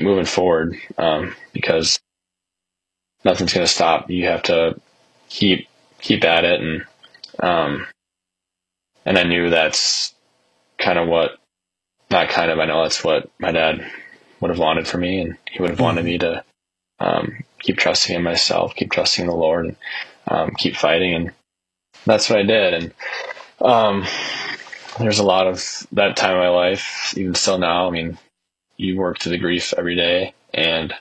keep moving forward, because nothing's going to stop. You have to keep at it. And I knew that's kind of I know that's what my dad would have wanted for me. And he would have wanted me to, keep trusting in myself, keep trusting in the Lord, and, keep fighting. And that's what I did. And, there's a lot of that time in my life, even still now. I mean, you work through the grief every day, and,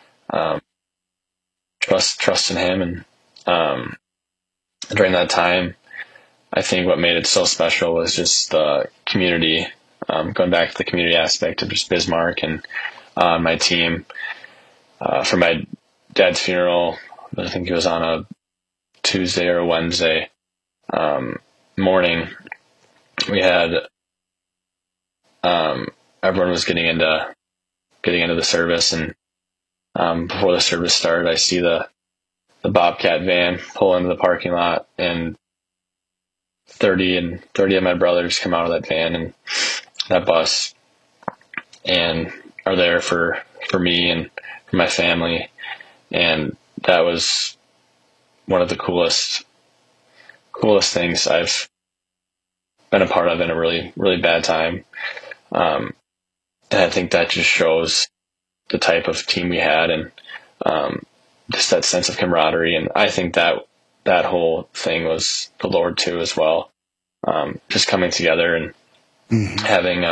trust in him. And, during that time, I think what made it so special was just the community, going back to the community aspect of just Bismarck and, my team, for my dad's funeral. I think it was on a Tuesday or a Wednesday, morning. We had, everyone was getting into the service, and, before the service started, I see the Bobcat van pull into the parking lot, and 30 of my brothers come out of that van and that bus, and are there for me and for my family. And that was one of the coolest things I've been a part of in a really, really bad time. And I think that just shows the type of team we had, and, just that sense of camaraderie. And I think that whole thing was the Lord too, as well. Just coming together and having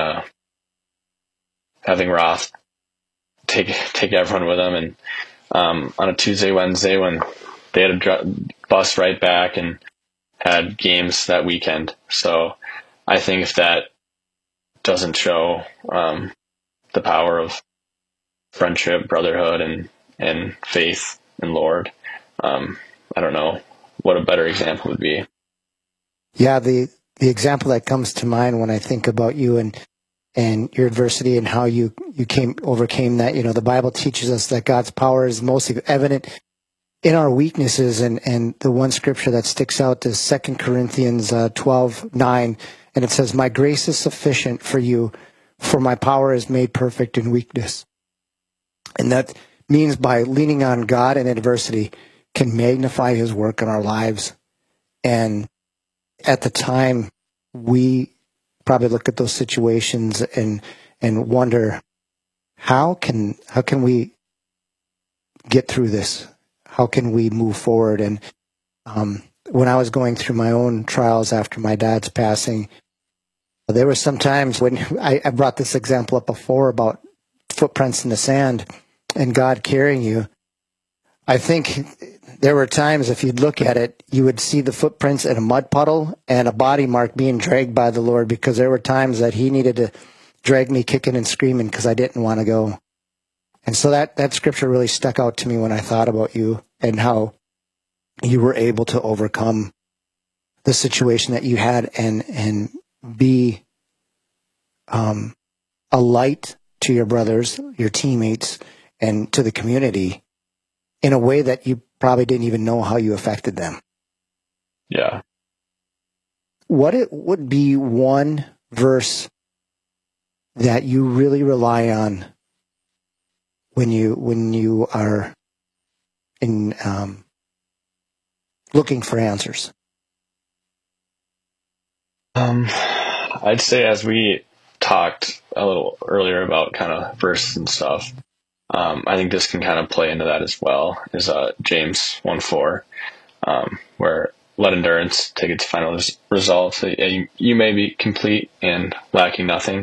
Roth take everyone with them. And, on a Tuesday, Wednesday, when they had a bus right back and had games that weekend. So I think if that doesn't show, the power of friendship, brotherhood, and faith in Lord, I don't know what a better example would be. Yeah, the example that comes to mind when I think about you and your adversity and how you overcame that, the Bible teaches us that God's power is mostly evident in our weaknesses, and the one scripture that sticks out is 2 Corinthians 12:9, and it says, "My grace is sufficient for you, for my power is made perfect in weakness." And that means by leaning on God in adversity can magnify his work in our lives. And at the time, we probably look at those situations and wonder, how can we get through this? How can we move forward? And when I was going through my own trials after my dad's passing, there were some times when I brought this example up before about footprints in the sand and God carrying you. I think there were times, if you'd look at it, you would see the footprints in a mud puddle and a body mark being dragged by the Lord, because there were times that he needed to drag me kicking and screaming because I didn't want to go. And so that scripture really stuck out to me when I thought about you and how you were able to overcome the situation that you had and be a light to your brothers, your teammates, and to the community in a way that you probably didn't even know how you affected them. Yeah. What it would be one verse that you really rely on when you are in looking for answers? I'd say, as we talked a little earlier about kind of verses and stuff, I think this can kind of play into that as well, is James 1:4, where let endurance take its final result. You may be complete and lacking nothing.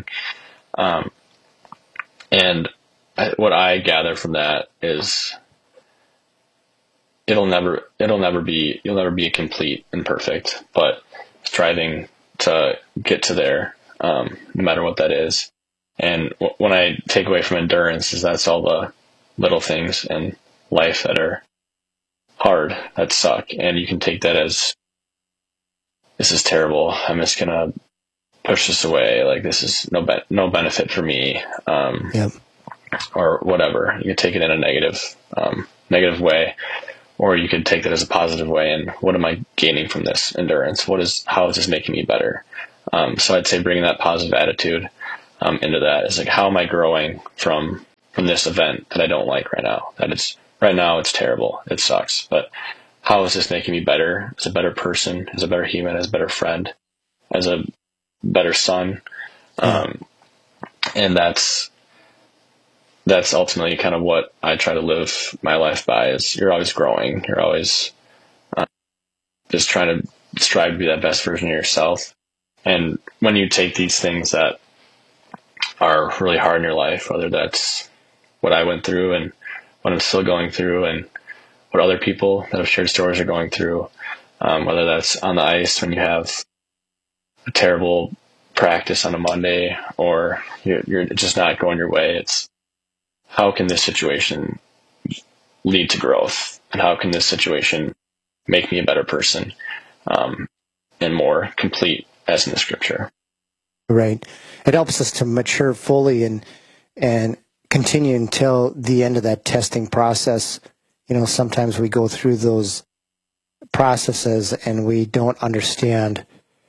And what I gather from that is you'll never be complete and perfect, but striving to get to there, no matter what that is. And when I take away from endurance, is that's all the little things in life that are hard, that suck. And you can take that as, this is terrible, I'm just going to push this away. Like, this is no benefit for me. Yep. Or whatever. You can take it in a negative way, or you could take that as a positive way. And what am I gaining from this endurance? How is this making me better? So I'd say bringing that positive attitude into that is like, how am I growing from from this event that I don't like right now. Right now it's terrible. It sucks. But how is this making me better as a better person, as a better human, as a better friend, as a better son? And that's ultimately kind of what I try to live my life by. Is you're always growing. You're always just trying to strive to be that best version of yourself. And when you take these things that are really hard in your life, whether that's what I went through and what I'm still going through, and what other people that have shared stories are going through, whether that's on the ice when you have a terrible practice on a Monday, or you're just not going your way. It's how can this situation lead to growth, and how can this situation make me a better person, and more complete, as in the scripture. Right. It helps us to mature fully and continue until the end of that testing process. Sometimes we go through those processes and we don't understand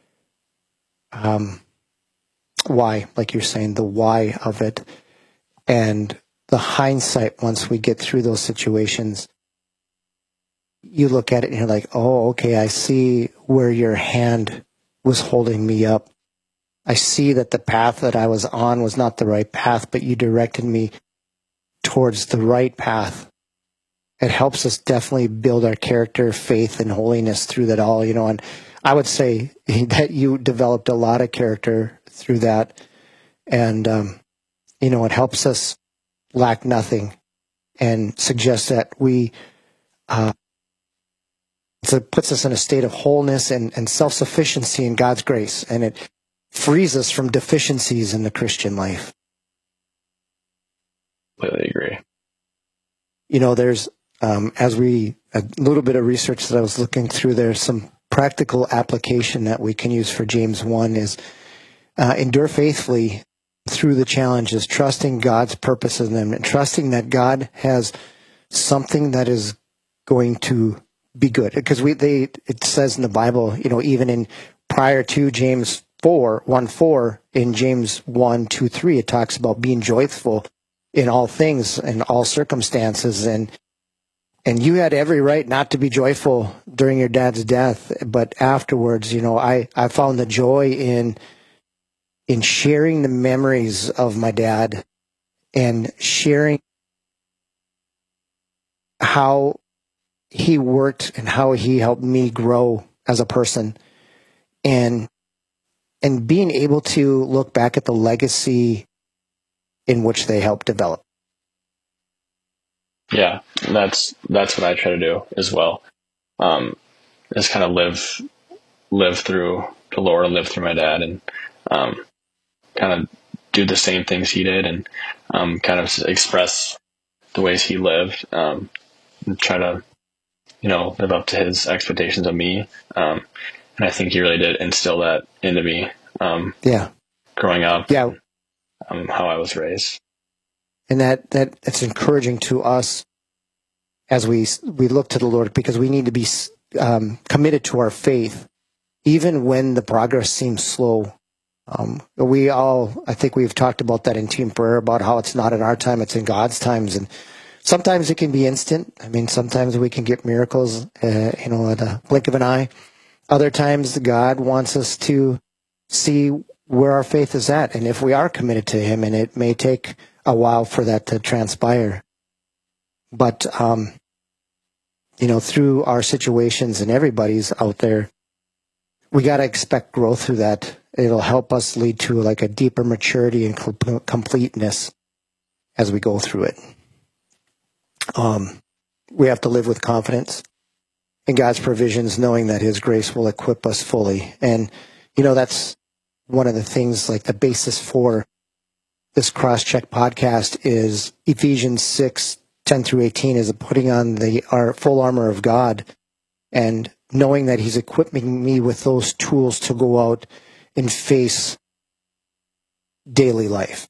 why, like you're saying, the why of it, and the hindsight. Once we get through those situations, you look at it and you're like, oh, okay, I see where your hand was holding me up. I see that the path that I was on was not the right path, but you directed me towards the right path. It helps us definitely build our character, faith, and holiness through that all, and I would say that you developed a lot of character through that. And, it helps us lack nothing and suggests that it puts us in a state of wholeness and self-sufficiency in God's grace. And it frees us from deficiencies in the Christian life. Completely agree. There's, a little bit of research that I was looking through, there's some practical application that we can use for James 1 is endure faithfully through the challenges, trusting God's purposes in them, and trusting that God has something that is going to be good. Because it says in the Bible, even in prior to James 4:1-4, in James 1:2-3, it talks about being joyful in all things, in all circumstances, and you had every right not to be joyful during your dad's death, but afterwards, I found the joy in sharing the memories of my dad and sharing how he worked and how he helped me grow as a person, and being able to look back at the legacy in which they helped develop. Yeah, that's what I try to do as well. Is kind of live through the Lord, live through my dad, and kind of do the same things he did, and kind of express the ways he lived, and try to live up to his expectations of me. And I think he really did instill that into me. Growing up. Yeah. How I was raised. And that's encouraging to us as we look to the Lord, because we need to be committed to our faith, even when the progress seems slow. I think we've talked about that in team prayer, about how it's not in our time, it's in God's times. And sometimes it can be instant. I mean, sometimes we can get miracles, at a blink of an eye. Other times God wants us to see where our faith is at, and if we are committed to Him, and it may take a while for that to transpire. But, through our situations, and everybody's out there, we got to expect growth through that. It'll help us lead to like a deeper maturity and completeness as we go through it. We have to live with confidence in God's provisions, knowing that His grace will equip us fully. And, that's one of the things, like the basis for this Crosscheck podcast is Ephesians 6:10-18, is putting on our full armor of God, and knowing that He's equipping me with those tools to go out and face daily life.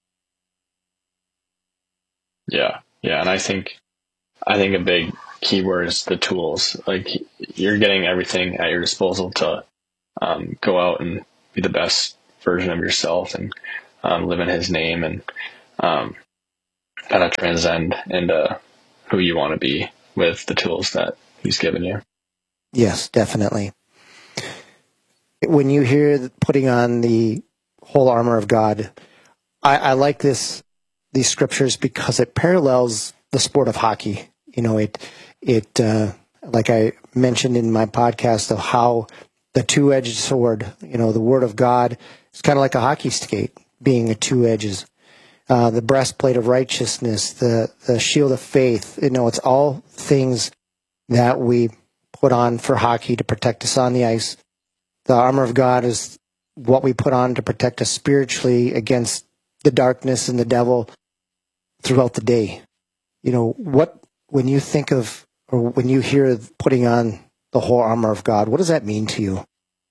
Yeah. And I think a big key word is the tools. Like, you're getting everything at your disposal to go out and be the best version of yourself, and live in His name. And kind of transcend into who you want to be with the tools that he's given you. Yes, definitely. When you hear putting on the whole armor of God, I like these scriptures because it parallels the sport of hockey. You know, it like I mentioned in my podcast of how the two-edged sword, you know, the word of God is kind of like a hockey skate being a two edges. The breastplate of righteousness, the shield of faith, you know, it's all things that we put on for hockey to protect us on the ice. The armor of God is what we put on to protect us spiritually against the darkness and the devil throughout the day. You know, when you think of, or when you hear putting on the whole armor of God, what does that mean to you?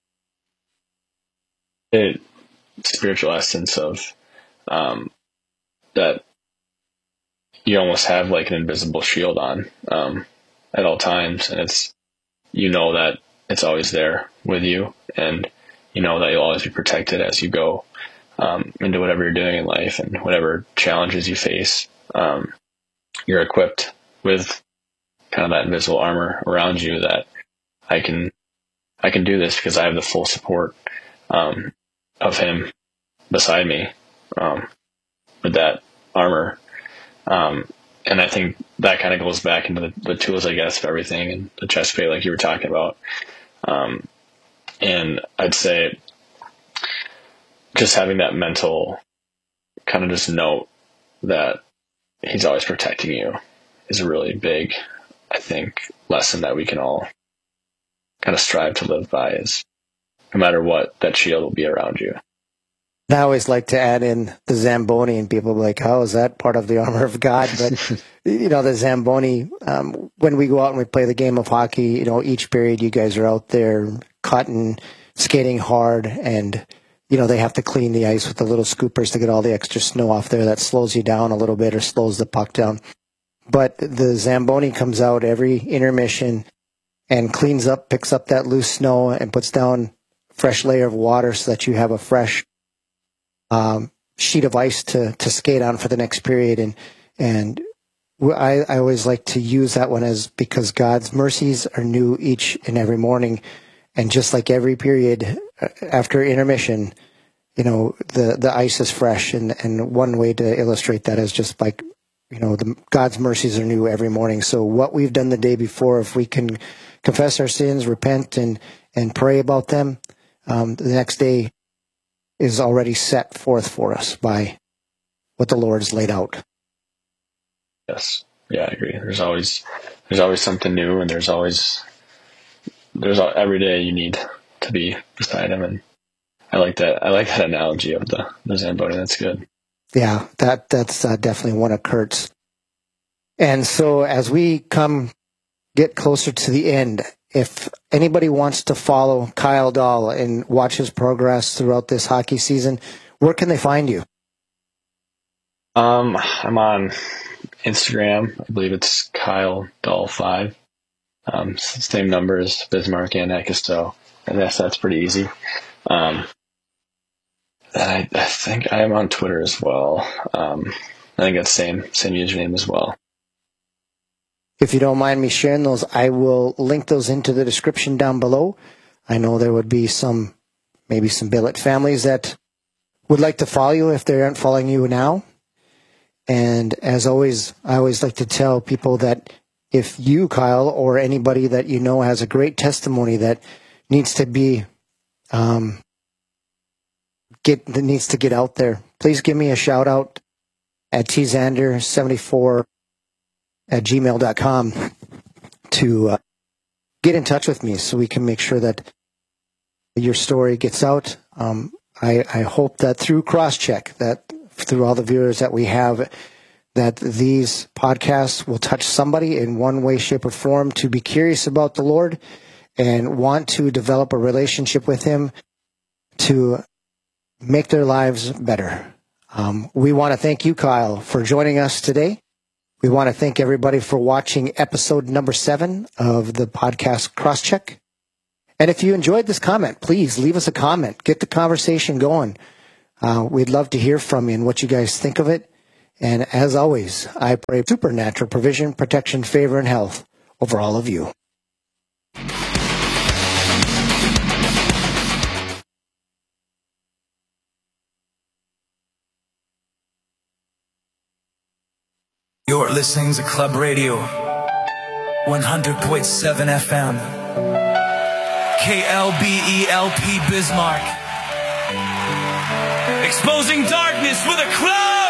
Spiritual essence of that you almost have like an invisible shield on at all times, and you know that it's always there with you, and you know that you'll always be protected as you go into whatever you're doing in life and whatever challenges you face. You're equipped with kind of that invisible armor around you that I can do this because I have the full support of him beside me with that armor. And I think that kind of goes back into the tools, I guess, of everything, and the chest plate like you were talking about. And I'd say just having that mental kind of just note that he's always protecting you is a really big, I think, lesson that we can all kind of strive to live by, is no matter what, that shield will be around you. I always like to add in the Zamboni, and people are like, how is that part of the armor of God? But, you know, the Zamboni, when we go out and we play the game of hockey, you know, each period you guys are out there cutting, skating hard, and, you know, they have to clean the ice with the little scoopers to get all the extra snow off there. That slows you down a little bit or slows the puck down. But the Zamboni comes out every intermission and cleans up, picks up that loose snow and puts down a fresh layer of water so that you have a fresh sheet of ice to skate on for the next period. And I always like to use that one as, because God's mercies are new each and every morning. And just like every period after intermission, you know, the ice is fresh. And one way to illustrate that is just like, you know, God's mercies are new every morning. So what we've done the day before, if we can confess our sins, repent, and pray about them, the next day is already set forth for us by what the Lord has laid out. Yes. Yeah, I agree. There's always something new, and there's every day you need to be beside him. And I like that analogy of the Zamboni. That's good. Yeah, that's definitely one of Kurt's. And so as we get closer to the end, if anybody wants to follow Kyle Dahl and watch his progress throughout this hockey season, where can they find you? I'm on Instagram. I believe it's Kyle Dahl 5. Same number as Bismarck and Ekisto. And that's pretty easy. And I think I am on Twitter as well. I think that's same username as well. If you don't mind me sharing those, I will link those into the description down below. I know there would be maybe some billet families that would like to follow you if they aren't following you now. And as always, I always like to tell people that if you, Kyle, or anybody that you know has a great testimony that needs to be needs to get out there, please give me a shout out at tzander74@gmail.com to get in touch with me so we can make sure that your story gets out. I hope that through Crosscheck, that through all the viewers that we have, that these podcasts will touch somebody in one way, shape, or form to be curious about the Lord and want to develop a relationship with him to make their lives better. We want to thank you, Kyle, for joining us today. We want to thank everybody for watching episode number 7 of the podcast Crosscheck. And if you enjoyed this comment, please leave us a comment. Get the conversation going. We'd love to hear from you and what you guys think of it. And as always, I pray supernatural provision, protection, favor, and health over all of you. You're listening to Club Radio 100.7 FM KLBELP Bismarck, exposing darkness with a club.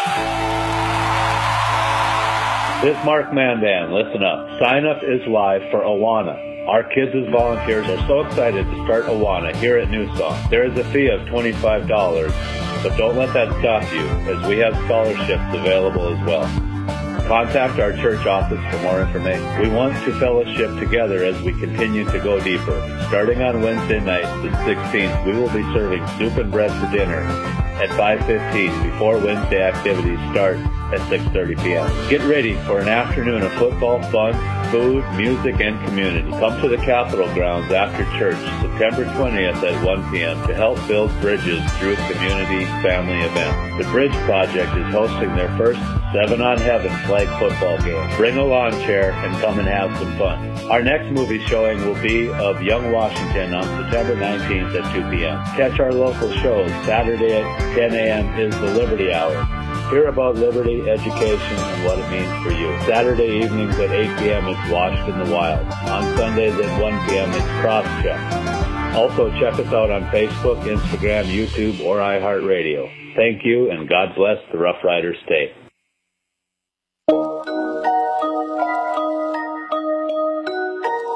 Bismarck Man Band, listen up. Sign up is live for Awana. Our kids as volunteers are so excited to start Awana here at New Song. There is a fee of $25, but don't let that stop you, as we have scholarships available as well. Contact our church office for more information. We want to fellowship together as we continue to go deeper. Starting on Wednesday night, the 16th, we will be serving soup and bread for dinner at 5:15 before Wednesday activities start at 6:30 p.m. Get ready for an afternoon of football, fun, food, music, and community. Come to the Capitol grounds after church September 20th at 1 p.m. to help build bridges through community family events. The Bridge Project is hosting their first 7 on Heaven flag football game. Bring a lawn chair and come and have some fun. Our next movie showing will be of Young Washington on September 19th at 2 p.m. Catch our local shows. Saturday at 10 a.m. is the Liberty Hour. Hear about liberty, education, and what it means for you. Saturday evenings at 8 p.m. is Washed in the Wild. On Sundays at 1 p.m. it's Crosscheck. Also, check us out on Facebook, Instagram, YouTube, or iHeartRadio. Thank you, and God bless the Rough Rider State.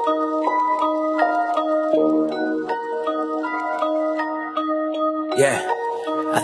Yeah.